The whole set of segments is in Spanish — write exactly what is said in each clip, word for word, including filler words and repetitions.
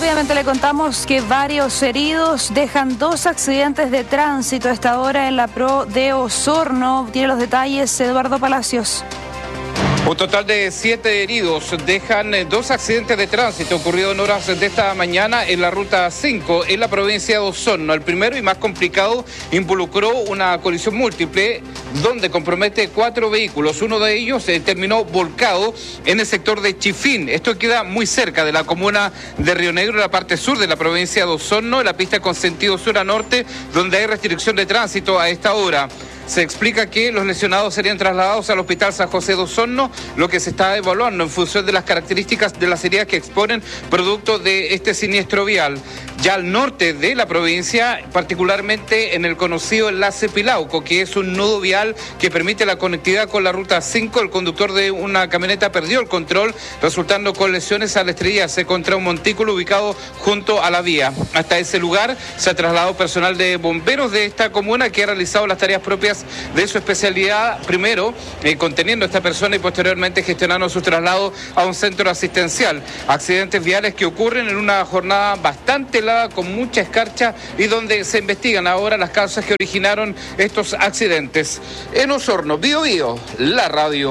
Rápidamente le contamos que varios heridos dejan dos accidentes de tránsito a esta hora en la Pro de Osorno. Tiene los detalles Eduardo Palacios. Un total de siete heridos dejan dos accidentes de tránsito ocurridos en horas de esta mañana en la ruta cinco en la provincia de Osorno. El primero y más complicado involucró una colisión múltiple donde compromete cuatro vehículos. Uno de ellos eh, terminó volcado en el sector de Chifín. Esto queda muy cerca de la comuna de Río Negro, en la parte sur de la provincia de Osorno, en la pista con sentido sur a norte, donde hay restricción de tránsito a esta hora. Se explica que los lesionados serían trasladados al Hospital San José de Osorno, lo que se está evaluando en función de las características de las heridas que exponen producto de este siniestro vial. Ya al norte de la provincia, particularmente en el conocido enlace Pilauco, que es un nudo vial que permite la conectividad con la ruta cinco, el conductor de una camioneta perdió el control, resultando con lesiones al estrellarse contra un montículo ubicado junto a la vía. Hasta ese lugar se ha trasladado personal de bomberos de esta comuna que ha realizado las tareas propias de su especialidad, primero eh, conteniendo a esta persona y posteriormente gestionando su traslado a un centro asistencial. Accidentes viales que ocurren en una jornada bastante helada con mucha escarcha y donde se investigan ahora las causas que originaron estos accidentes. En Osorno, Bío Bío, la radio.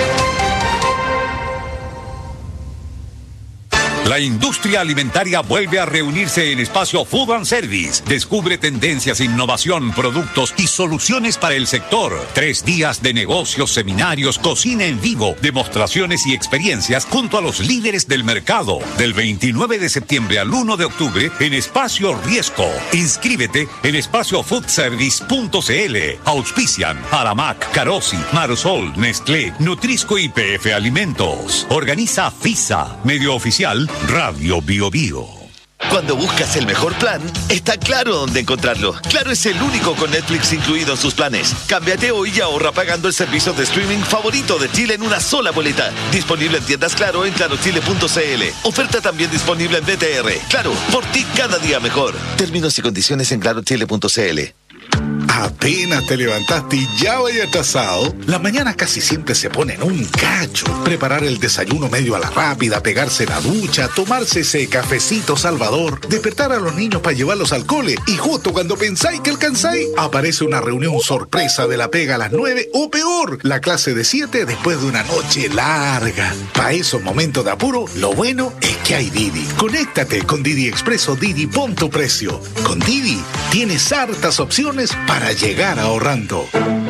La industria alimentaria vuelve a reunirse en Espacio Food and Service. Descubre tendencias, innovación, productos y soluciones para el sector. Tres días de negocios, seminarios, cocina en vivo, demostraciones y experiencias junto a los líderes del mercado. Del veintinueve de septiembre al uno de octubre en Espacio Riesco. Inscríbete en espacio food service punto c l. Auspician Aramac, Carosi, Marsol, Nestlé, Nutrisco y P F Alimentos. Organiza FISA, medio oficial Radio Bío Bío. Cuando buscas el mejor plan, está claro dónde encontrarlo. Claro es el único con Netflix incluido en sus planes. Cámbiate hoy y ahorra pagando el servicio de streaming favorito de Chile en una sola boleta. Disponible en tiendas Claro en claro chile punto c l. Oferta también disponible en B T R. Claro, por ti cada día mejor. Términos y condiciones en claro chile punto c l. Apenas te levantaste y ya vaya atrasado. Las mañanas casi siempre se ponen un cacho. Preparar el desayuno medio a la rápida, pegarse la ducha, tomarse ese cafecito salvador, despertar a los niños para llevarlos al cole y justo cuando pensáis que alcanzáis, aparece una reunión sorpresa de la pega a las nueve o peor, la clase de siete después de una noche larga. Para esos momentos de apuro, lo bueno es que hay Didi. Conéctate con Didi Expreso Didi, pon tu precio. Con Didi tienes hartas opciones para llegar ahorrando.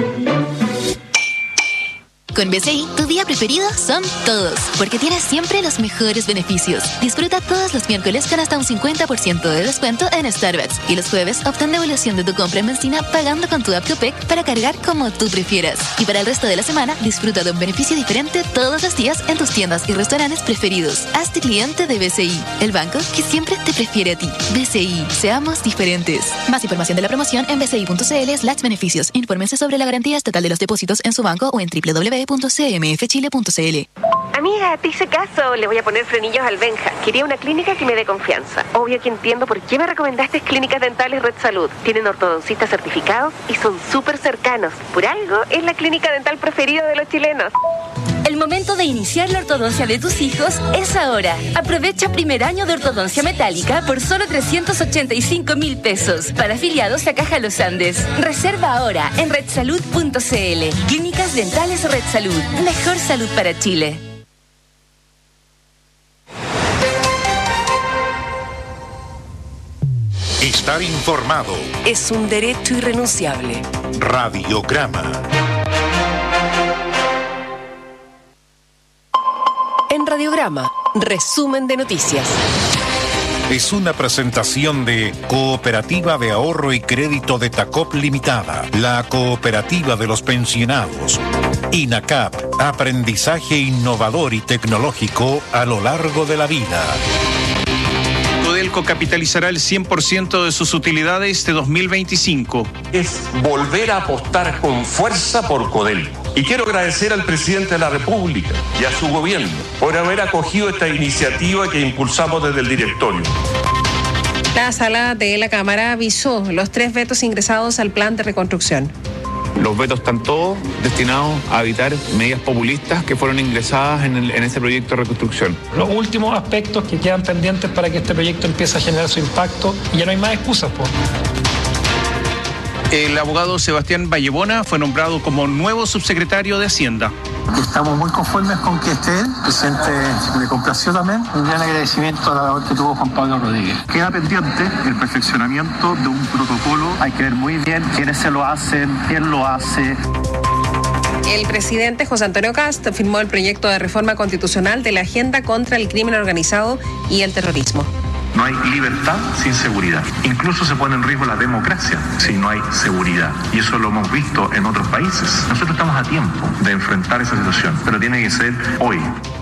Con B C I, tu día preferido son todos, porque tienes siempre los mejores beneficios. Disfruta todos los miércoles con hasta un cincuenta por ciento de descuento en Starbucks. Y los jueves, obtén devolución de tu compra en benzina pagando con tu app Copec para cargar como tú prefieras. Y para el resto de la semana, disfruta de un beneficio diferente todos los días en tus tiendas y restaurantes preferidos. Hazte cliente de B C I, el banco que siempre te prefiere a ti. B C I, seamos diferentes. Más información de la promoción en bci punto c l slash beneficios. Infórmense sobre la garantía estatal de los depósitos en su banco o en doble u doble u doble u punto c m f chile punto c l. Amiga, te hice caso. Le voy a poner frenillos al Benja. Quería una clínica que me dé confianza. Obvio que entiendo por qué me recomendaste Clínicas Dentales Red Salud. Tienen ortodoncistas certificados y son súper cercanos. Por algo, es la clínica dental preferida de los chilenos. El momento de iniciar la ortodoncia de tus hijos es ahora. Aprovecha primer año de ortodoncia metálica por solo trescientos ochenta y cinco mil pesos. Para afiliados a Caja Los Andes. Reserva ahora en red salud punto c l. Clínicas Dentales Red Salud. Mejor salud para Chile. Estar informado es un derecho irrenunciable. Radiograma. En Radiograma, resumen de noticias. Es una presentación de Cooperativa de Ahorro y Crédito de Tacop Limitada, la cooperativa de los pensionados. INACAP, aprendizaje innovador y tecnológico a lo largo de la vida. Codelco capitalizará el cien por ciento de sus utilidades de dos mil veinticinco. Es volver a apostar con fuerza por Codelco. Y quiero agradecer al presidente de la República y a su gobierno por haber acogido esta iniciativa que impulsamos desde el directorio. La sala de la Cámara avisó los tres vetos ingresados al plan de reconstrucción. Los vetos están todos destinados a evitar medidas populistas que fueron ingresadas en, el, en ese proyecto de reconstrucción. Los últimos aspectos que quedan pendientes para que este proyecto empiece a generar su impacto y ya no hay más excusas, pues. El abogado Sebastián Vallebona fue nombrado como nuevo subsecretario de Hacienda. Estamos muy conformes con que esté él, el presidente le complació también. Un gran agradecimiento a la labor que tuvo Juan Pablo Rodríguez. Queda pendiente el perfeccionamiento de un protocolo. Hay que ver muy bien quiénes se lo hacen, quién lo hace. El presidente José Antonio Kast firmó el proyecto de reforma constitucional de la Agenda contra el Crimen Organizado y el Terrorismo. No hay libertad sin seguridad. Incluso se pone en riesgo la democracia si no hay seguridad. Y eso lo hemos visto en otros países. Nosotros estamos a tiempo de enfrentar esa situación, pero tiene que ser hoy.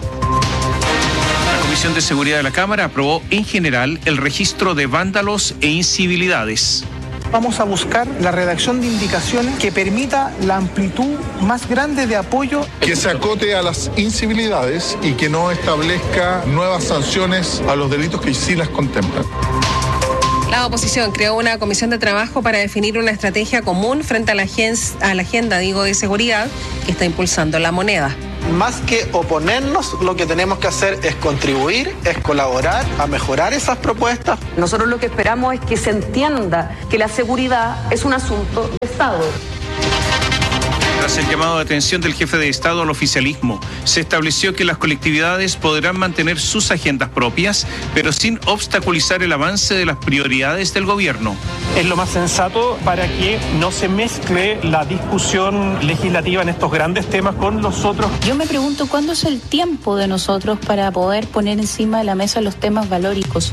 La Comisión de Seguridad de la Cámara aprobó en general el registro de vándalos e incivilidades. Vamos a buscar la redacción de indicaciones que permita la amplitud más grande de apoyo. Que se acote a las incivilidades y que no establezca nuevas sanciones a los delitos que sí las contemplan. La oposición creó una comisión de trabajo para definir una estrategia común frente a la, agen- a la agenda digo, de seguridad que está impulsando la moneda. Más que oponernos, lo que tenemos que hacer es contribuir, es colaborar a mejorar esas propuestas. Nosotros lo que esperamos es que se entienda que la seguridad es un asunto de Estado. Tras el llamado de atención del jefe de Estado al oficialismo, se estableció que las colectividades podrán mantener sus agendas propias, pero sin obstaculizar el avance de las prioridades del gobierno. Es lo más sensato para que no se mezcle la discusión legislativa en estos grandes temas con los otros. Yo me pregunto cuándo es el tiempo de nosotros para poder poner encima de la mesa los temas valóricos.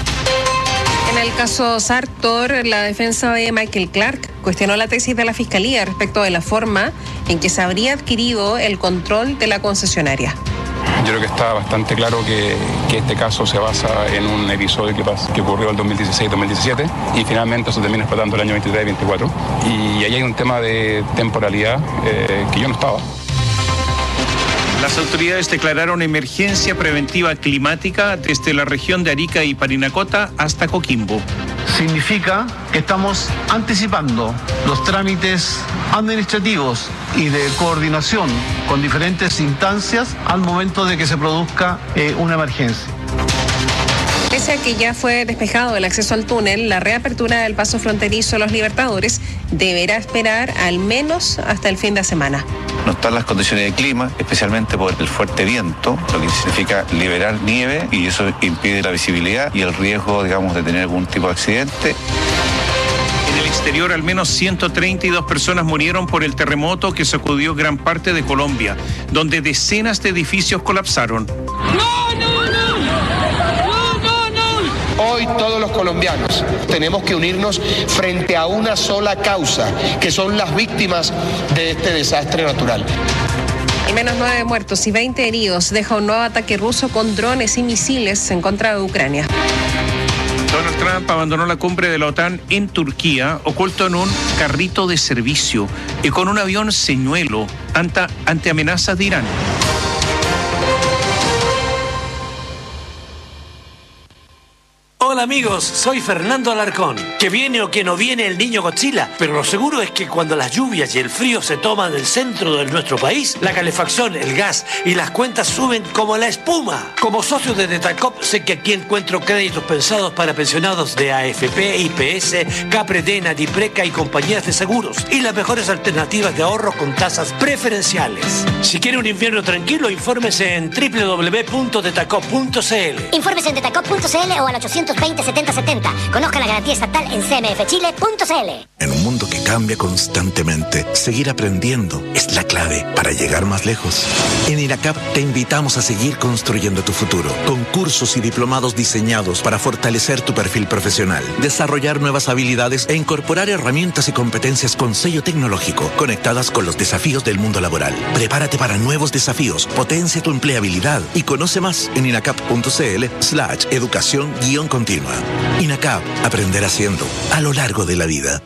En el caso Sartor, la defensa de Michael Clark cuestionó la tesis de la Fiscalía respecto de la forma en que se habría adquirido el control de la concesionaria. Yo creo que está bastante claro que, que este caso se basa en un episodio que, pas, que ocurrió el dos mil dieciséis dos mil diecisiete y finalmente se termina explotando el año veintitrés veinticuatro. Y ahí hay un tema de temporalidad eh, que yo no estaba. Las autoridades declararon emergencia preventiva climática desde la región de Arica y Parinacota hasta Coquimbo. Significa que estamos anticipando los trámites administrativos y de coordinación con diferentes instancias al momento de que se produzca eh, una emergencia. Pese a que ya fue despejado el acceso al túnel, la reapertura del paso fronterizo Los Libertadores deberá esperar al menos hasta el fin de semana. No están las condiciones de clima, especialmente por el fuerte viento, lo que significa liberar nieve y eso impide la visibilidad y el riesgo, digamos, de tener algún tipo de accidente. En el exterior, al menos ciento treinta y dos personas murieron por el terremoto que sacudió gran parte de Colombia, donde decenas de edificios colapsaron. ¡No, no, no! Hoy todos los colombianos tenemos que unirnos frente a una sola causa, que son las víctimas de este desastre natural. Al menos nueve muertos y veinte heridos deja un nuevo ataque ruso con drones y misiles en contra de Ucrania. Donald Trump abandonó la cumbre de la OTAN en Turquía, oculto en un carrito de servicio y con un avión señuelo ante, ante amenazas de Irán. Hola amigos, soy Fernando Alarcón. Que viene o que no viene el niño Godzilla, pero lo seguro es que cuando las lluvias y el frío se toman el centro de nuestro país, la calefacción, el gas y las cuentas suben como la espuma. Como socio de Detacop sé que aquí encuentro créditos pensados para pensionados de A F P, I P S, Capredena, Dipreca y compañías de seguros y las mejores alternativas de ahorro con tasas preferenciales. Si quiere un invierno tranquilo, infórmese en doble u doble u doble u punto detacop punto c l. Infórmese en detacop punto c l o al ochocientos veinte setenta setenta. Conozca la garantía estatal en c m f chile punto c l. En un mundo que cambia constantemente, seguir aprendiendo es la clave para llegar más lejos. En INACAP te invitamos a seguir construyendo tu futuro, con cursos y diplomados diseñados para fortalecer tu perfil profesional, desarrollar nuevas habilidades e incorporar herramientas y competencias con sello tecnológico, conectadas con los desafíos del mundo laboral. Prepárate para nuevos desafíos, potencia tu empleabilidad y conoce más en inacap punto c l slash educación guión continua. INACAP, aprender haciendo, a lo largo de la vida.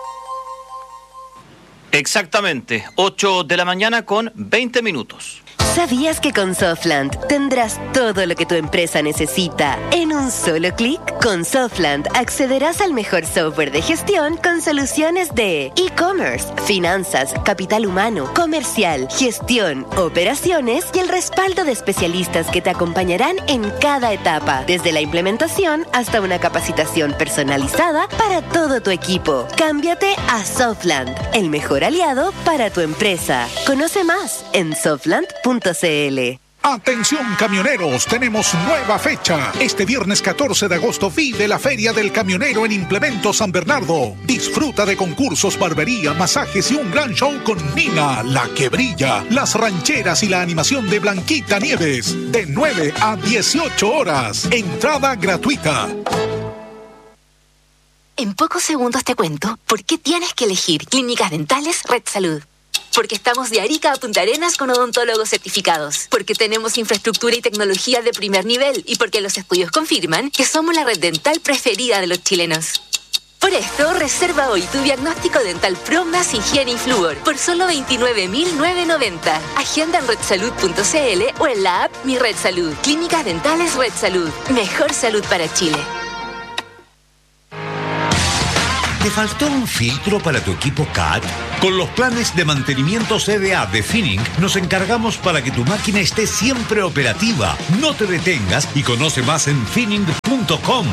Exactamente, ocho de la mañana con veinte minutos. ¿Sabías que con Softland tendrás todo lo que tu empresa necesita en un solo clic? Con Softland accederás al mejor software de gestión con soluciones de e-commerce, finanzas, capital humano, comercial, gestión, operaciones y el respaldo de especialistas que te acompañarán en cada etapa, desde la implementación hasta una capacitación personalizada para todo tu equipo. Cámbiate a Softland, el mejor aliado para tu empresa. Conoce más en softland punto c l. Atención camioneros, tenemos nueva fecha. Este viernes catorce de agosto vive la Feria del Camionero en Implemento San Bernardo. Disfruta de concursos, barbería, masajes y un gran show con Nina, la que brilla, las rancheras y la animación de Blanquita Nieves. De nueve a dieciocho horas. Entrada gratuita. En pocos segundos te cuento por qué tienes que elegir Clínicas Dentales Red Salud. Porque estamos de Arica a Punta Arenas con odontólogos certificados. Porque tenemos infraestructura y tecnología de primer nivel. Y porque los estudios confirman que somos la red dental preferida de los chilenos. Por esto, reserva hoy tu diagnóstico dental Pro más higiene y flúor por solo veintinueve mil novecientos noventa. Agenda en red salud punto c l o en la app Mi Red Salud. Clínicas Dentales Red Salud. Mejor salud para Chile. ¿Te faltó un filtro para tu equipo C A T? Con los planes de mantenimiento C D A de Finning nos encargamos para que tu máquina esté siempre operativa. No te detengas y conoce más en finning punto com.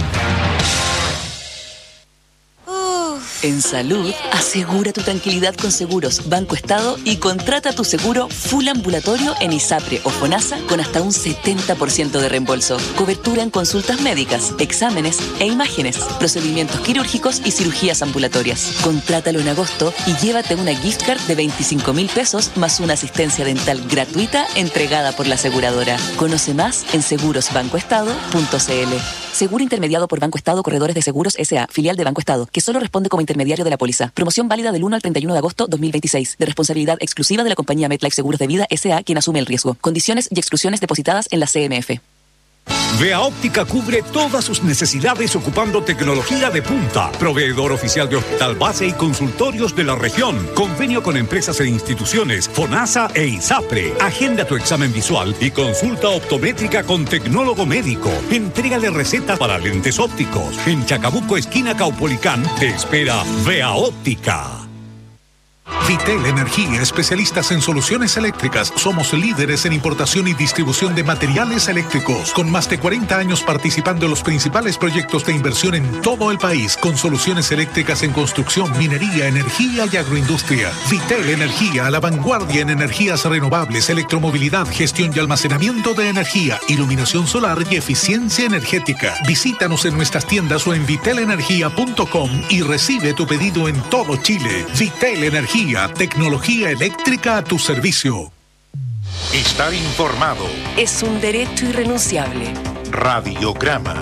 En salud, asegura tu tranquilidad con Seguros Banco Estado y contrata tu seguro full ambulatorio en ISAPRE o FONASA con hasta un setenta por ciento de reembolso. Cobertura en consultas médicas, exámenes e imágenes, procedimientos quirúrgicos y cirugías ambulatorias. Contrátalo en agosto y llévate una gift card de veinticinco mil pesos más una asistencia dental gratuita entregada por la aseguradora. Conoce más en seguros banco estado punto c l. Seguro intermediado por Banco Estado Corredores de Seguros S A, filial de Banco Estado, que solo responde como intermediario de la póliza. Promoción válida del uno al treinta y uno de agosto dos mil veintiséis. De responsabilidad exclusiva de la compañía MetLife Seguros de Vida S A, quien asume el riesgo. Condiciones y exclusiones depositadas en la C M F. Vea Óptica cubre todas sus necesidades ocupando tecnología de punta. Proveedor oficial de hospital base y consultorios de la región. Convenio con empresas e instituciones, FONASA e ISAPRE. Agenda tu examen visual y consulta optométrica con tecnólogo médico. Entrégale recetas para lentes ópticos. En Chacabuco, esquina Caupolicán, te espera Vea Óptica. Vitel Energía, especialistas en soluciones eléctricas. Somos líderes en importación y distribución de materiales eléctricos, con más de cuarenta años participando en los principales proyectos de inversión en todo el país, con soluciones eléctricas en construcción, minería, energía y agroindustria. Vitel Energía, a la vanguardia en energías renovables, electromovilidad, gestión y almacenamiento de energía, iluminación solar y eficiencia energética. Visítanos en nuestras tiendas o en vitel energía punto com y recibe tu pedido en todo Chile. Vitel Energía, tecnología eléctrica a tu servicio. Estar informado es un derecho irrenunciable. Radiograma.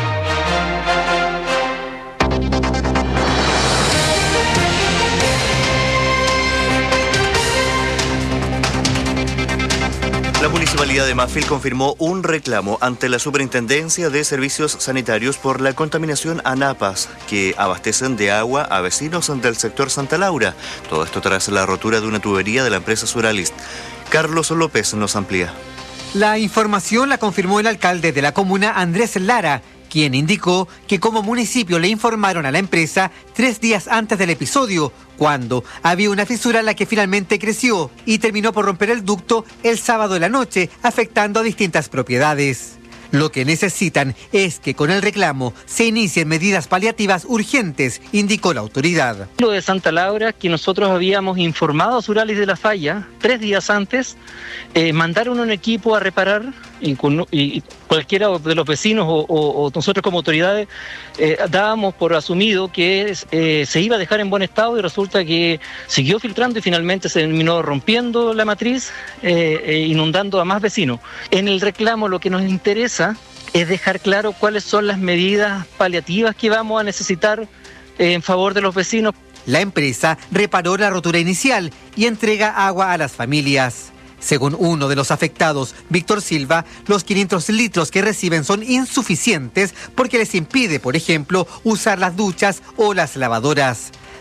La Municipalidad de Mafil confirmó un reclamo ante la Superintendencia de Servicios Sanitarios por la contaminación a napas que abastecen de agua a vecinos del sector Santa Laura. Todo esto tras la rotura de una tubería de la empresa Suralist. Carlos López nos amplía. La información la confirmó el alcalde de la comuna, Andrés Lara, quien indicó que como municipio le informaron a la empresa tres días antes del episodio, cuando había una fisura en la que finalmente creció y terminó por romper el ducto el sábado de la noche, afectando a distintas propiedades. Lo que necesitan es que con el reclamo se inicien medidas paliativas urgentes, indicó la autoridad. Lo de Santa Laura, que nosotros habíamos informado a Suralist de la falla tres días antes, eh, mandaron un equipo a reparar y, con, y cualquiera de los vecinos o, o, o nosotros como autoridades eh, dábamos por asumido que eh, se iba a dejar en buen estado y resulta que siguió filtrando y finalmente se terminó rompiendo la matriz, eh, eh, inundando a más vecinos. En el reclamo lo que nos interesa es dejar claro cuáles son las medidas paliativas que vamos a necesitar eh, en favor de los vecinos. La empresa reparó la rotura inicial y entrega agua a las familias. Según uno de los afectados, Víctor Silva, los quinientos litros que reciben son insuficientes porque les impide, por ejemplo, usar las duchas o las lavadoras.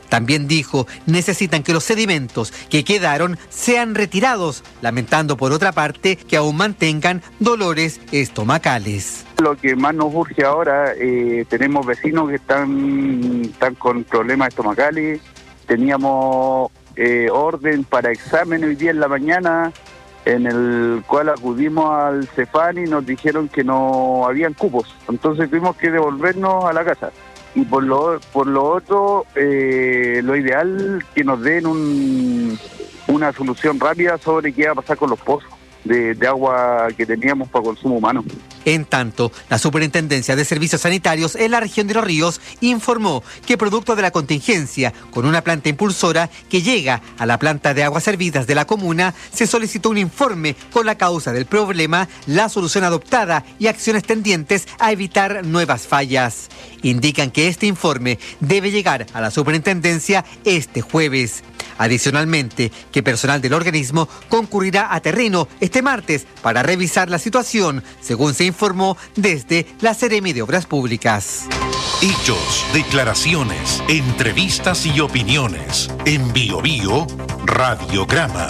También dijo, necesitan que los sedimentos que quedaron sean retirados, lamentando por otra parte que aún mantengan dolores estomacales. Lo que más nos urge ahora, eh, tenemos vecinos que están, están con problemas estomacales, teníamos eh, orden para examen hoy día en la mañana, en el cual acudimos al Cefán y nos dijeron que no habían cupos, entonces tuvimos que devolvernos a la casa. Y por lo, por lo otro, eh, lo ideal que nos den un, una solución rápida sobre qué va a pasar con los pozos de, de agua que teníamos para consumo humano. En tanto, la Superintendencia de Servicios Sanitarios en la región de Los Ríos informó que producto de la contingencia, con una planta impulsora que llega a la planta de aguas servidas de la comuna, se solicitó un informe con la causa del problema, la solución adoptada y acciones tendientes a evitar nuevas fallas. Indican que este informe debe llegar a la Superintendencia este jueves. Adicionalmente, que personal del organismo concurrirá a terreno este martes para revisar la situación, según se informó desde la Seremi de Obras Públicas. Hechos, declaraciones, entrevistas y opiniones. En Bio Bio, Radiograma.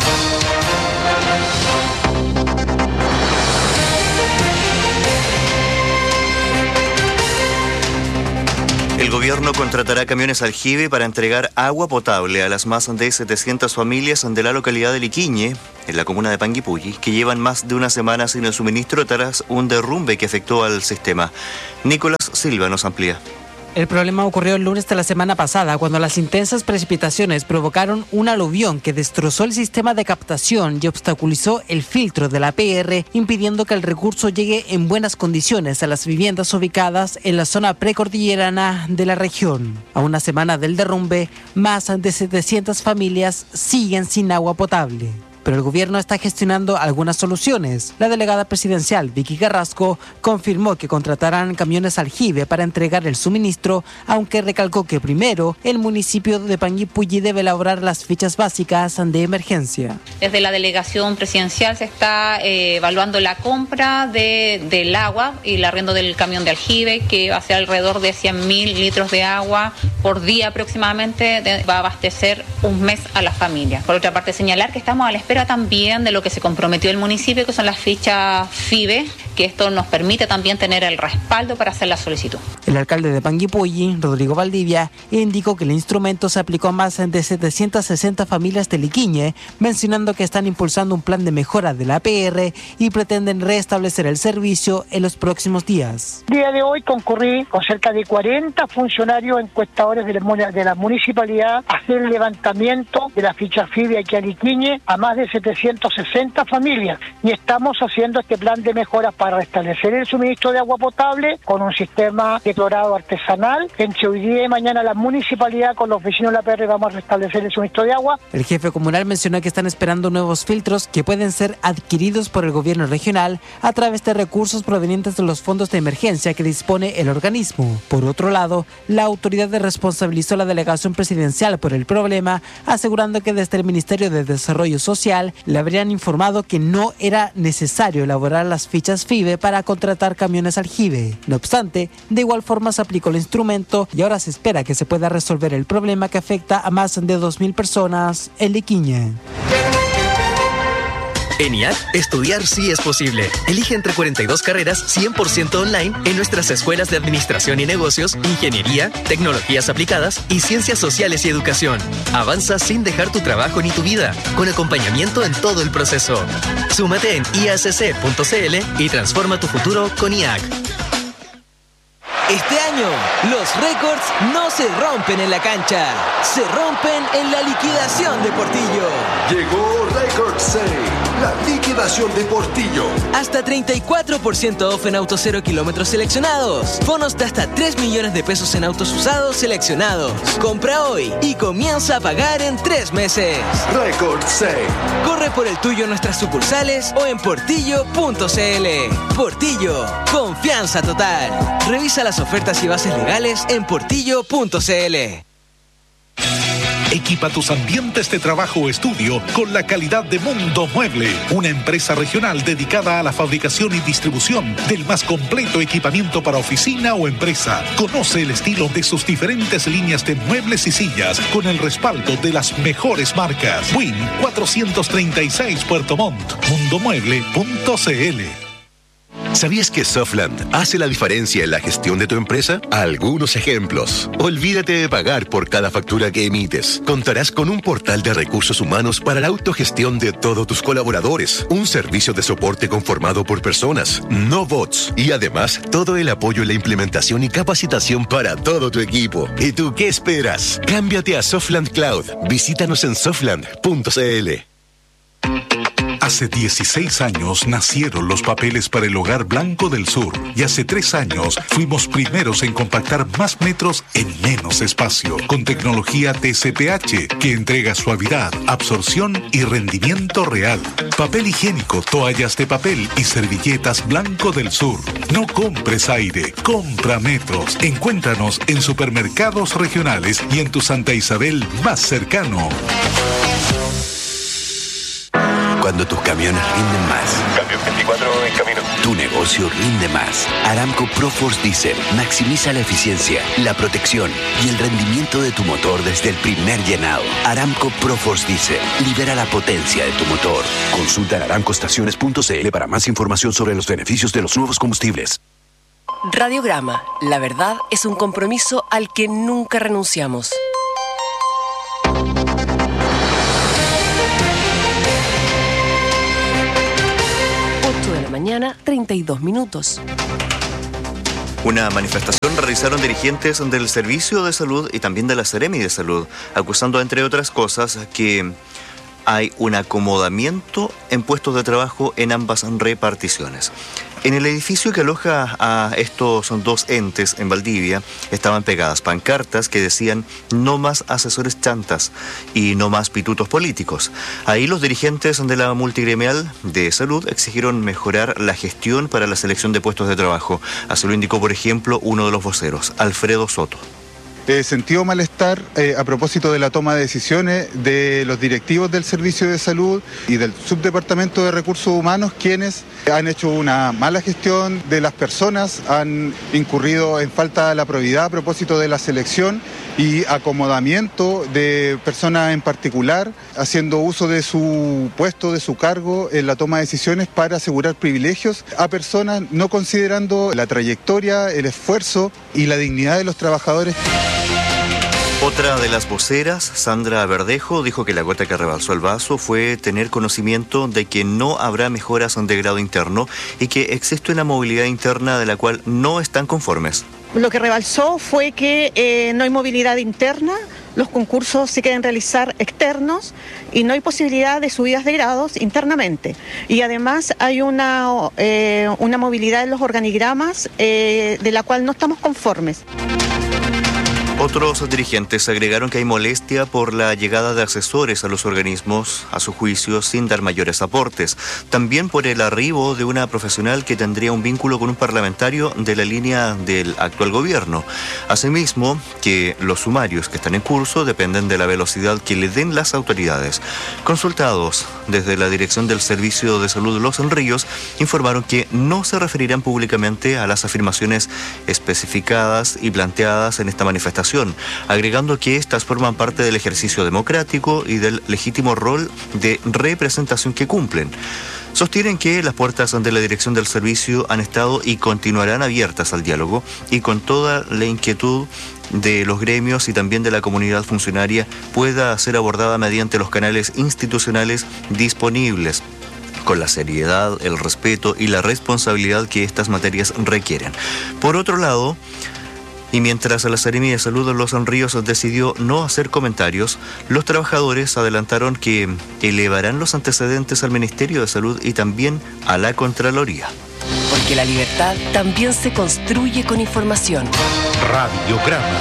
El gobierno contratará camiones aljibe para entregar agua potable a las más de setecientas familias de la localidad de Liquiñe, en la comuna de Panguipulli, que llevan más de una semana sin el suministro tras un derrumbe que afectó al sistema. Nicolás Silva nos amplía. El problema ocurrió el lunes de la semana pasada, cuando las intensas precipitaciones provocaron un aluvión que destrozó el sistema de captación y obstaculizó el filtro de la P R, impidiendo que el recurso llegue en buenas condiciones a las viviendas ubicadas en la zona precordillerana de la región. A una semana del derrumbe, más de setecientas familias siguen sin agua potable. Pero el gobierno está gestionando algunas soluciones. La delegada presidencial, Vicky Carrasco, confirmó que contratarán camiones aljibe para entregar el suministro, aunque recalcó que primero el municipio de Panguipulli debe elaborar las fichas básicas de emergencia. Desde la delegación presidencial se está eh, evaluando la compra de, del agua y el arriendo del camión de aljibe, que va a ser alrededor de cien mil litros de agua por día aproximadamente, de, va a abastecer un mes a las familias. Por otra parte, señalar que estamos a la espera también de lo que se comprometió el municipio, que son las fichas F I B E, que esto nos permite también tener el respaldo para hacer la solicitud. El alcalde de Panguipulli, Rodrigo Valdivia, indicó que el instrumento se aplicó a más de setecientas sesenta familias de Liquiñe, mencionando que están impulsando un plan de mejora de la P R y pretenden restablecer el servicio en los próximos días. El día de hoy concurrí con cerca de cuarenta funcionarios encuestadores de la, de la municipalidad a hacer el levantamiento de la ficha F I B E aquí a Liquiñe a más de setecientas sesenta familias, y estamos haciendo este plan de mejora para restablecer el suministro de agua potable con un sistema de clorado artesanal. Entre hoy día y mañana la municipalidad con los vecinos de la P R vamos a restablecer el suministro de agua. El jefe comunal mencionó que están esperando nuevos filtros que pueden ser adquiridos por el gobierno regional a través de recursos provenientes de los fondos de emergencia que dispone el organismo. Por otro lado, la autoridad responsabilizó a la delegación presidencial por el problema, asegurando que desde el Ministerio de Desarrollo Social le habrían informado que no era necesario elaborar las fichas F I B E para contratar camiones aljibe. No obstante, de igual forma se aplicó el instrumento y ahora se espera que se pueda resolver el problema que afecta a más de dos mil personas en Liquiñe. En I A C, estudiar sí es posible. Elige entre cuarenta y dos carreras cien por ciento online en nuestras escuelas de Administración y Negocios, Ingeniería, Tecnologías Aplicadas y Ciencias Sociales y Educación. Avanza sin dejar tu trabajo ni tu vida, con acompañamiento en todo el proceso. Súmate en i a c c punto c l y transforma tu futuro con I A C. Este año, los récords no se rompen en la cancha, se rompen en la liquidación de Portillo. Llegó Record Sale, la liquidación de Portillo. Hasta treinta y cuatro por ciento off en autos cero kilómetros seleccionados. Bonos de hasta tres millones de pesos en autos usados seleccionados. Compra hoy y comienza a pagar en tres meses. Record Sale. Corre por el tuyo en nuestras sucursales o en portillo punto c l. Portillo, confianza total. Revisa las ofertas y bases legales en portillo punto c l. Equipa tus ambientes de trabajo o estudio con la calidad de Mundo Mueble, una empresa regional dedicada a la fabricación y distribución del más completo equipamiento para oficina o empresa. Conoce el estilo de sus diferentes líneas de muebles y sillas con el respaldo de las mejores marcas. Win cuatrocientos treinta y seis Puerto Montt, mundomueble punto cl. ¿Sabías que Softland hace la diferencia en la gestión de tu empresa? Algunos ejemplos. Olvídate de pagar por cada factura que emites. Contarás con un portal de recursos humanos para la autogestión de todos tus colaboradores. Un servicio de soporte conformado por personas, no bots. Y además, todo el apoyo en la implementación y capacitación para todo tu equipo. ¿Y tú qué esperas? Cámbiate a Softland Cloud. Visítanos en softland punto cl. Hace dieciséis años nacieron los papeles para el Hogar Blanco del Sur y hace tres años fuimos primeros en compactar más metros en menos espacio con tecnología T C P H que entrega suavidad, absorción y rendimiento real. Papel higiénico, toallas de papel y servilletas Blanco del Sur. No compres aire, compra metros. Encuéntranos en supermercados regionales y en tu Santa Isabel más cercano. Cuando tus camiones rinden más. Cambio veinticuatro en camino. Tu negocio rinde más. Aramco ProForce Diesel maximiza la eficiencia, la protección y el rendimiento de tu motor desde el primer llenado. Aramco ProForce Diesel libera la potencia de tu motor. Consulta en aramco estaciones punto cl para más información sobre los beneficios de los nuevos combustibles. Radiograma. La verdad es un compromiso al que nunca renunciamos. Mañana, treinta y dos minutos. Una manifestación realizaron dirigentes del Servicio de Salud y también de la Seremi de Salud, acusando, entre otras cosas, que hay un acomodamiento en puestos de trabajo en ambas reparticiones. En el edificio que aloja a estos dos entes en Valdivia estaban pegadas pancartas que decían no más asesores chantas y no más pitutos políticos. Ahí los dirigentes de la multigremial de salud exigieron mejorar la gestión para la selección de puestos de trabajo. Así lo indicó, por ejemplo, uno de los voceros, Alfredo Soto. Eh, sentido malestar eh, a propósito de la toma de decisiones de los directivos del Servicio de Salud y del Subdepartamento de Recursos Humanos, quienes han hecho una mala gestión de las personas, han incurrido en falta de la probidad a propósito de la selección y acomodamiento de personas en particular, haciendo uso de su puesto, de su cargo en la toma de decisiones para asegurar privilegios a personas, no considerando la trayectoria, el esfuerzo y la dignidad de los trabajadores. Otra de las voceras, Sandra Verdejo, dijo que la gota que rebalsó el vaso fue tener conocimiento de que no habrá mejoras de grado interno y que existe una movilidad interna de la cual no están conformes. Lo que rebalsó fue que eh, no hay movilidad interna, los concursos se quieren realizar externos y no hay posibilidad de subidas de grados internamente. Y además hay una, eh, una movilidad en los organigramas eh, de la cual no estamos conformes. Otros dirigentes agregaron que hay molestia por la llegada de asesores a los organismos, a su juicio, sin dar mayores aportes. También por el arribo de una profesional que tendría un vínculo con un parlamentario de la línea del actual gobierno. Asimismo, que los sumarios que están en curso dependen de la velocidad que le den las autoridades. Consultados desde la dirección del Servicio de Salud Los Ríos, informaron que no se referirán públicamente a las afirmaciones especificadas y planteadas en esta manifestación, agregando que estas forman parte del ejercicio democrático y del legítimo rol de representación que cumplen. Sostienen que las puertas de la dirección del servicio han estado y continuarán abiertas al diálogo y con toda la inquietud de los gremios y también de la comunidad funcionaria pueda ser abordada mediante los canales institucionales disponibles, con la seriedad, el respeto y la responsabilidad que estas materias requieren. Por otro lado, y mientras la Seremi de Salud de Los Ríos decidió no hacer comentarios, los trabajadores adelantaron que elevarán los antecedentes al Ministerio de Salud y también a la Contraloría. Porque la libertad también se construye con información. Radiograma.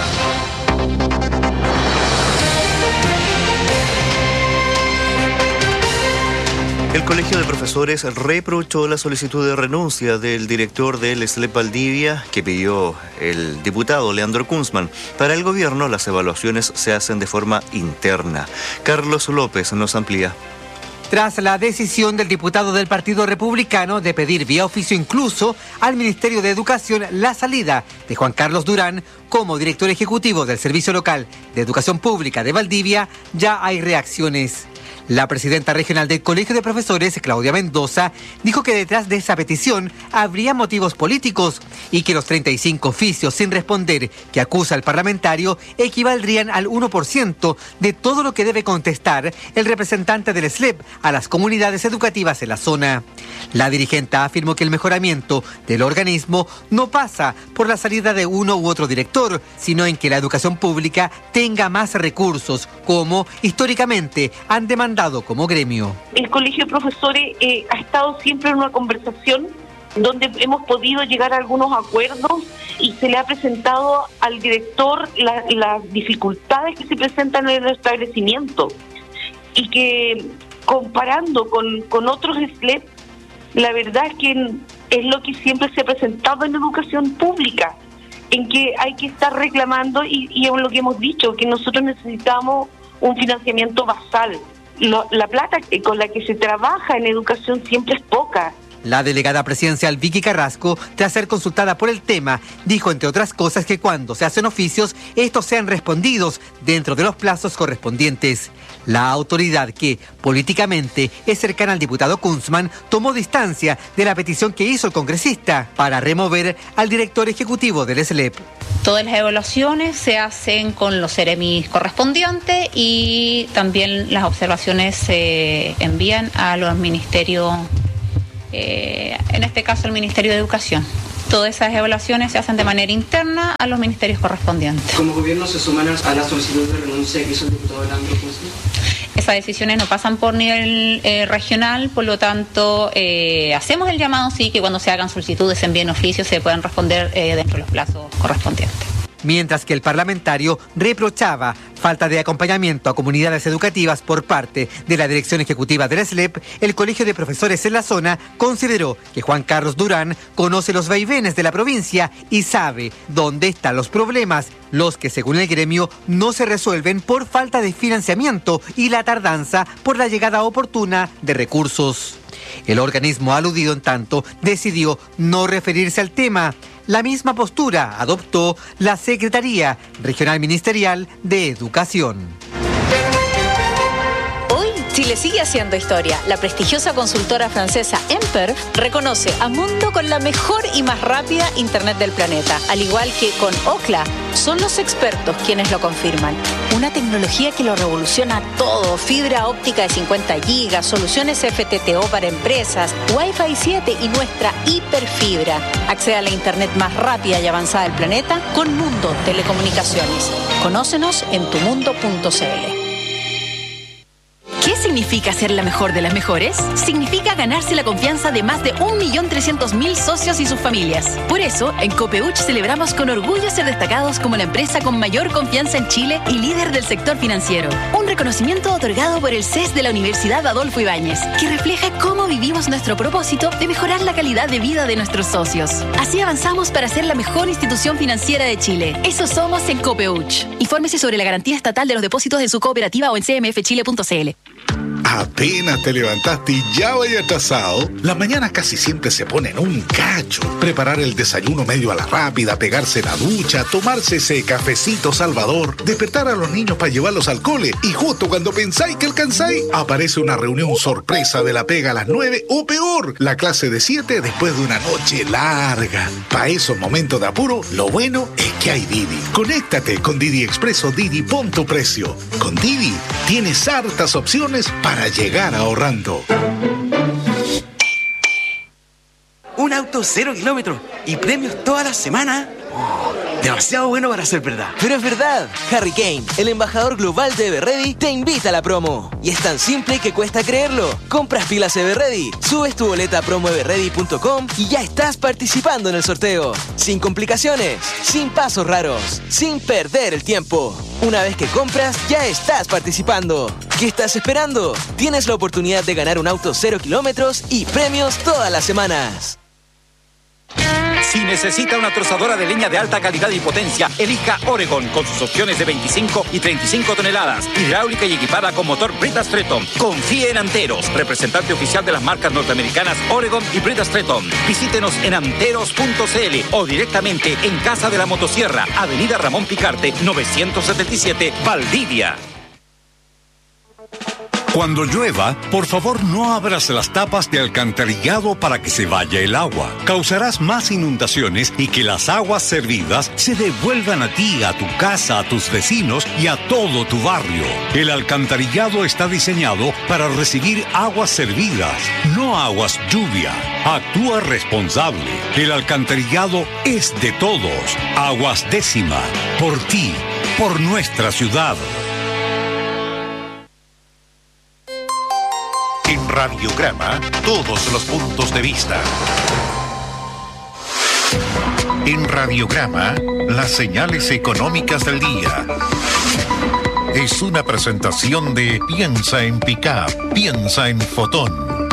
El Colegio de Profesores reprochó la solicitud de renuncia del director del S L E P Valdivia que pidió el diputado Leandro Kunzman. Para el gobierno, las evaluaciones se hacen de forma interna. Carlos López nos amplía. Tras la decisión del diputado del Partido Republicano de pedir vía oficio incluso al Ministerio de Educación la salida de Juan Carlos Durán como director ejecutivo del Servicio Local de Educación Pública de Valdivia, ya hay reacciones. La presidenta regional del Colegio de Profesores, Claudia Mendoza, dijo que detrás de esa petición habría motivos políticos y que los treinta y cinco oficios sin responder que acusa el parlamentario equivaldrían al uno por ciento de todo lo que debe contestar el representante del S L E P a las comunidades educativas en la zona. La dirigente afirmó que el mejoramiento del organismo no pasa por la salida de uno u otro director, sino en que la educación pública tenga más recursos, como históricamente han demandado como gremio. El Colegio de Profesores eh, ha estado siempre en una conversación donde hemos podido llegar a algunos acuerdos y se le ha presentado al director la, las dificultades que se presentan en el establecimiento y que comparando con, con otros S L E P, la verdad es que es lo que siempre se ha presentado en educación pública, en que hay que estar reclamando y, y es lo que hemos dicho, que nosotros necesitamos un financiamiento basal. Lo, la plata con la que se trabaja en educación siempre es poca. La delegada presidencial Vicky Carrasco, tras ser consultada por el tema, dijo entre otras cosas que cuando se hacen oficios, estos sean respondidos dentro de los plazos correspondientes. La autoridad que políticamente es cercana al diputado Kunzman tomó distancia de la petición que hizo el congresista para remover al director ejecutivo del S L E P. Todas las evaluaciones se hacen con los seremis correspondientes y también las observaciones se envían a los ministerios, eh, en este caso el Ministerio de Educación. Todas esas evaluaciones se hacen de manera interna a los ministerios correspondientes. ¿Como gobierno se suman a la solicitud de renuncia que hizo el diputado Leandro Kunzman? Esas decisiones no pasan por nivel eh, regional, por lo tanto eh, hacemos el llamado, sí, que cuando se hagan solicitudes en bien oficio se puedan responder eh, dentro de los plazos correspondientes. Mientras que el parlamentario reprochaba falta de acompañamiento a comunidades educativas por parte de la dirección ejecutiva del S L E P, el Colegio de Profesores en la zona consideró que Juan Carlos Durán conoce los vaivenes de la provincia y sabe dónde están los problemas, los que según el gremio no se resuelven por falta de financiamiento y la tardanza por la llegada oportuna de recursos. El organismo aludido, en tanto, decidió no referirse al tema. La misma postura adoptó la Secretaría Regional Ministerial de Educación. Hoy, Chile sigue haciendo historia. La prestigiosa consultora francesa Emper reconoce a Mundo con la mejor y más rápida Internet del planeta. Al igual que con Ookla, son los expertos quienes lo confirman. Una tecnología que lo revoluciona todo. Fibra óptica de cincuenta gigas, soluciones F T T O para empresas, Wi-Fi siete y nuestra hiperfibra. Accede a la Internet más rápida y avanzada del planeta con Mundo Telecomunicaciones. Conócenos en tu mundo punto c l. ¿Qué significa ser la mejor de las mejores? Significa ganarse la confianza de más de un millón trescientos mil socios y sus familias. Por eso, en Copeuch celebramos con orgullo ser destacados como la empresa con mayor confianza en Chile y líder del sector financiero. Un reconocimiento otorgado por el C E S de la Universidad Adolfo Ibáñez, que refleja cómo vivimos nuestro propósito de mejorar la calidad de vida de nuestros socios. Así avanzamos para ser la mejor institución financiera de Chile. Eso somos en Copeuch. Infórmese sobre la garantía estatal de los depósitos de su cooperativa o en c m f chile punto c l. Apenas te levantaste y ya vaya atrasado. Las mañanas casi siempre se ponen un cacho. Preparar el desayuno medio a la rápida, pegarse la ducha, tomarse ese cafecito salvador, despertar a los niños para llevarlos al cole y justo cuando pensáis que alcanzáis, aparece una reunión sorpresa de la pega a las nueve o peor, la clase de siete después de una noche larga. Para esos momentos de apuro, lo bueno es que hay Didi. Conéctate con Didi Expreso Didi, pon tu precio. Con Didi tienes hartas opciones para llegar ahorrando. Un auto cero kilómetros y premios toda la semana. Oh, demasiado bueno para ser verdad. Pero es verdad. Harry Kane, el embajador global de Everready, te invita a la promo. Y es tan simple que cuesta creerlo. Compras pilas Everready, subes tu boleta a promo everready punto com y ya estás participando en el sorteo. Sin complicaciones, sin pasos raros, sin perder el tiempo. Una vez que compras, ya estás participando. ¿Qué estás esperando? Tienes la oportunidad de ganar un auto cero kilómetros y premios todas las semanas. Si necesita una trozadora de leña de alta calidad y potencia, elija Oregon con sus opciones de veinticinco y treinta y cinco toneladas, hidráulica y equipada con motor Brita Stretton. Confíe en Anteros, representante oficial de las marcas norteamericanas Oregon y Brita Stretton. Visítenos en anteros punto c l o directamente en Casa de la Motosierra, Avenida Ramón Picarte, novecientos setenta y siete, Valdivia. Cuando llueva, por favor no abras las tapas de alcantarillado para que se vaya el agua. Causarás más inundaciones y que las aguas servidas se devuelvan a ti, a tu casa, a tus vecinos y a todo tu barrio. El alcantarillado está diseñado para recibir aguas servidas, no aguas lluvia. Actúa responsable. El alcantarillado es de todos. Aguas Décima. Por ti, por nuestra ciudad. En Radiograma, todos los puntos de vista. En Radiograma, las señales económicas del día. Es una presentación de Piensa en Pickup, piensa en Fotón.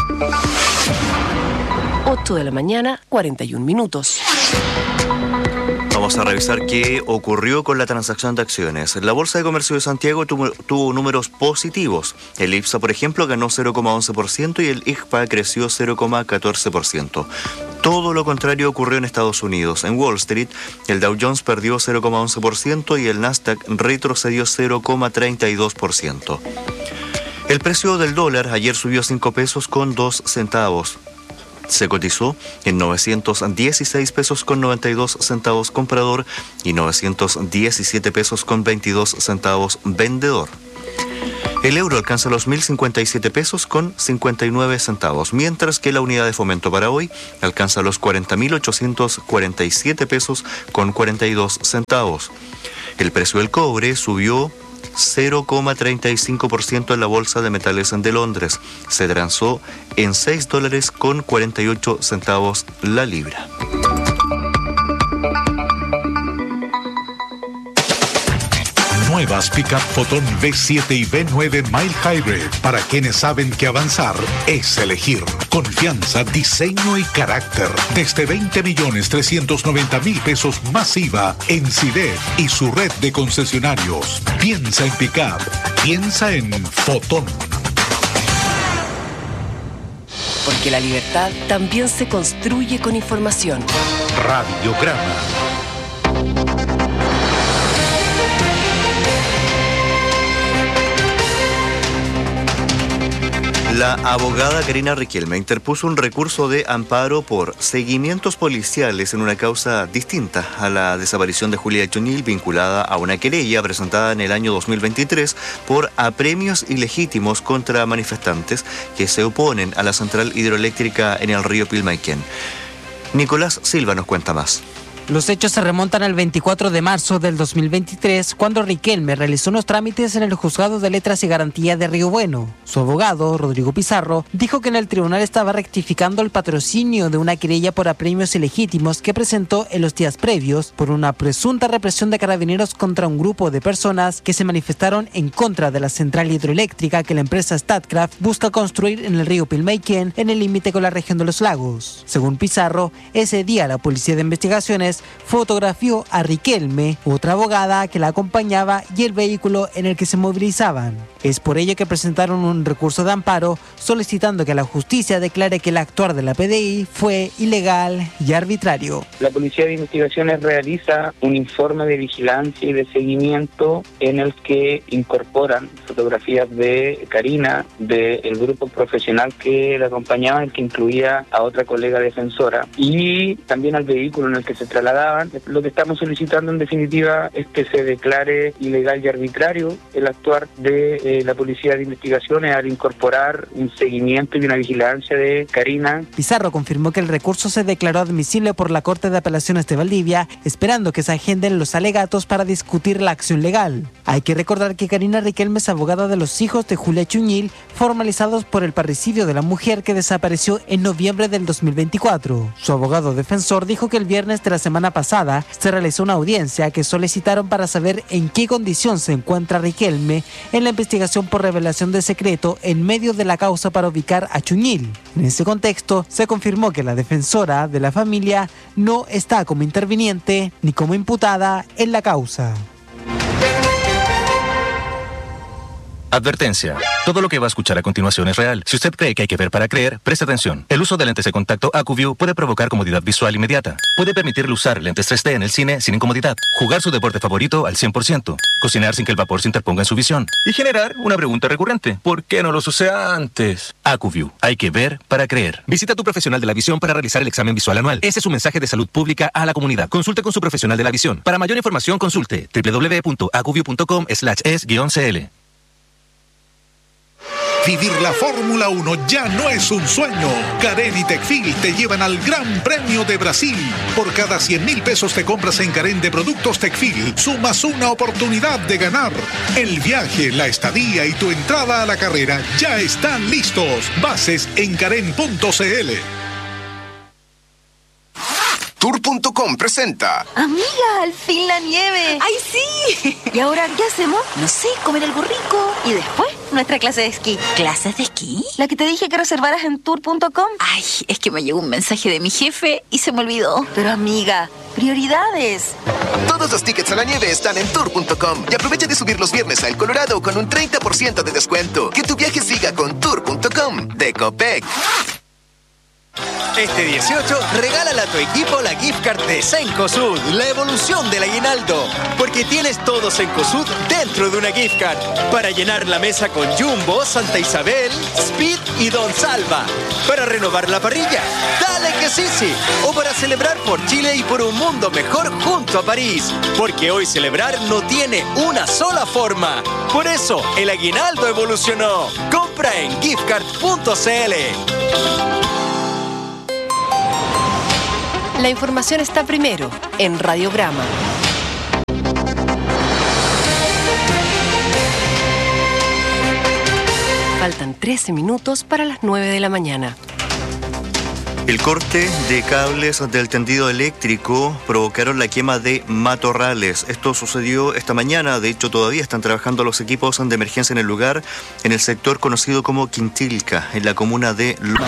ocho de la mañana, cuarenta y un minutos. Vamos a revisar qué ocurrió con la transacción de acciones. La Bolsa de Comercio de Santiago tuvo, tuvo números positivos. El IPSA, por ejemplo, ganó cero coma once por ciento y el I G P A creció cero coma catorce por ciento. Todo lo contrario ocurrió en Estados Unidos. En Wall Street, el Dow Jones perdió cero coma once por ciento y el Nasdaq retrocedió cero coma treinta y dos por ciento. El precio del dólar ayer subió cinco pesos con dos centavos. Se cotizó en novecientos dieciséis pesos con noventa y dos centavos comprador y novecientos diecisiete pesos con veintidós centavos vendedor. El euro alcanza los mil cincuenta y siete pesos con cincuenta y nueve centavos, mientras que la unidad de fomento para hoy alcanza los cuarenta mil ochocientos cuarenta y siete pesos con cuarenta y dos centavos. El precio del cobre subió cero coma treinta y cinco por ciento en la Bolsa de Metales de Londres. Se transó en seis dólares con cuarenta y ocho centavos la libra. Nuevas Pickup Fotón V siete y V nueve Mild Hybrid para quienes saben que avanzar es elegir. Confianza, diseño y carácter. Desde veinte millones trescientos noventa mil pesos más I V A en CIDEF y su red de concesionarios. Piensa en Pickup. Piensa en Fotón. Porque la libertad también se construye con información. Radiograma. La abogada Karina Riquelme interpuso un recurso de amparo por seguimientos policiales en una causa distinta a la desaparición de Julia Chuñil, vinculada a una querella presentada en el año dos mil veintitrés por apremios ilegítimos contra manifestantes que se oponen a la central hidroeléctrica en el río Pilmaiquén. Nicolás Silva nos cuenta más. Los hechos se remontan al veinticuatro de marzo del dos mil veintitrés, cuando Riquelme realizó unos trámites en el Juzgado de Letras y Garantía de Río Bueno. Su abogado, Rodrigo Pizarro, dijo que en el tribunal estaba rectificando el patrocinio de una querella por apremios ilegítimos que presentó en los días previos por una presunta represión de carabineros contra un grupo de personas que se manifestaron en contra de la central hidroeléctrica que la empresa Statkraft busca construir en el río Pilmaiquén, en el límite con la región de los lagos. Según Pizarro, ese día la Policía de Investigaciones fotografió a Riquelme, otra abogada que la acompañaba y el vehículo en el que se movilizaban. Es por ello que presentaron un recurso de amparo solicitando que la justicia declare que el actuar de la P D I fue ilegal y arbitrario. La Policía de Investigaciones realiza un informe de vigilancia y de seguimiento en el que incorporan fotografías de Karina, del grupo profesional que la acompañaba, el que incluía a otra colega defensora, y también al vehículo en el que se trasladaban. Lo que estamos solicitando en definitiva es que se declare ilegal y arbitrario el actuar de eh, la Policía de Investigaciones al incorporar un seguimiento y una vigilancia de Karina. Pizarro confirmó que el recurso se declaró admisible por la Corte de Apelaciones de Valdivia, esperando que se agenden los alegatos para discutir la acción legal. Hay que recordar que Karina Riquelme es abogada de los hijos de Julia Chuñil, formalizados por el parricidio de la mujer que desapareció en noviembre del dos mil veinticuatro. Su abogado defensor dijo que el viernes de la semana pasada se realizó una audiencia que solicitaron para saber en qué condición se encuentra Riquelme en la investigación investigación por revelación de secreto en medio de la causa para ubicar a Chuñil. En ese contexto, se confirmó que la defensora de la familia no está como interviniente ni como imputada en la causa. Advertencia. Todo lo que va a escuchar a continuación es real. Si usted cree que hay que ver para creer, preste atención. El uso de lentes de contacto AcuView puede provocar comodidad visual inmediata. Puede permitirle usar lentes tres D en el cine sin incomodidad. Jugar su deporte favorito al cien por ciento. Cocinar sin que el vapor se interponga en su visión. Y generar una pregunta recurrente. ¿Por qué no los usé antes? AcuView. Hay que ver para creer. Visita a tu profesional de la visión para realizar el examen visual anual. Ese es un mensaje de salud pública a la comunidad. Consulte con su profesional de la visión. Para mayor información, consulte doble u doble u doble u punto acuview punto com slash es guión c l. Vivir la Fórmula uno ya no es un sueño. Carén y Tecfil te llevan al Gran Premio de Brasil. Por cada cien mil pesos te compras en Carén de productos Tecfil, sumas una oportunidad de ganar. El viaje, la estadía y tu entrada a la carrera ya están listos. Bases en carén punto c l. Tour punto com presenta. Amiga, al fin la nieve. ¡Ay, sí! ¿Y ahora qué hacemos? No sé, comer algo rico. ¿Y después? Nuestra clase de esquí. ¿Clases de esquí? La que te dije que reservaras en tour punto com. Ay, es que me llegó un mensaje de mi jefe y se me olvidó. Pero amiga, prioridades. Todos los tickets a la nieve están en tour punto com. Y aprovecha de subir los viernes a El Colorado con un treinta por ciento de descuento. Que tu viaje siga con tour punto com de Copec. Este dieciocho, regálale a tu equipo la gift card de Cencosud, la evolución del aguinaldo. Porque tienes todo Cencosud dentro de una gift card. Para llenar la mesa con Jumbo, Santa Isabel, Speed y Don Salva. Para renovar la parrilla, dale que sí, sí. O para celebrar por Chile y por un mundo mejor junto a París. Porque hoy celebrar no tiene una sola forma. Por eso, el aguinaldo evolucionó. Compra en gift card punto c l. La información está primero en Radiograma. Faltan trece minutos para las nueve de la mañana. El corte de cables del tendido eléctrico provocaron la quema de matorrales. Esto sucedió esta mañana. De hecho, todavía están trabajando los equipos de emergencia en el lugar, en el sector conocido como Quintilca, en la comuna de Luján.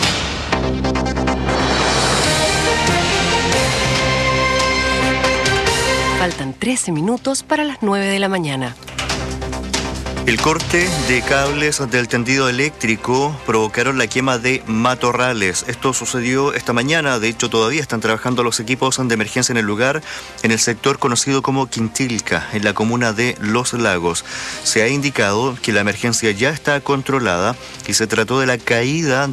Faltan trece minutos para las nueve de la mañana. El corte de cables del tendido eléctrico provocaron la quema de matorrales. Esto sucedió esta mañana. De hecho, todavía están trabajando los equipos de emergencia en el lugar, en el sector conocido como Quintilca, en la comuna de Los Lagos. Se ha indicado que la emergencia ya está controlada y se trató de la caída